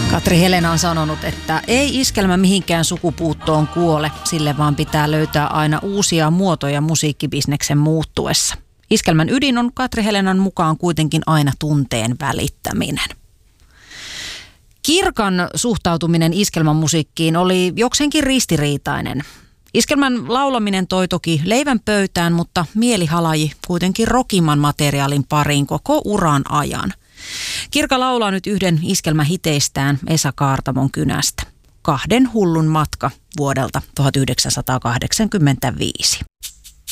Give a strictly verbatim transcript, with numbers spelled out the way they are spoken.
Katri Helena on sanonut, että ei iskelmä mihinkään sukupuuttoon kuole, sille vaan pitää löytää aina uusia muotoja musiikkibisneksen muuttuessa. Iskelmän ydin on Katri Helenan mukaan kuitenkin aina tunteen välittäminen. Kirkan suhtautuminen iskelmän musiikkiin oli jokseenkin ristiriitainen. Iskelmän laulaminen toi toki leivän pöytään, mutta mieli halaji kuitenkin rockimman materiaalin pariin koko uran ajan. Kirka laulaa nyt yhden iskelmähiteistään Esa Kaartamon kynästä. Kahden hullun matka vuodelta tuhatyhdeksänsataakahdeksankymmentäviisi.